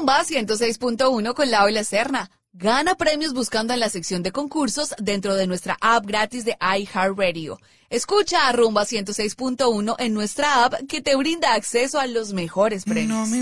Rumba 106.1 con Lau y la Serna. Gana premios buscando en la sección de concursos dentro de nuestra app gratis de iHeartRadio. Escucha a Rumba 106.1 en nuestra app que te brinda acceso a los mejores premios.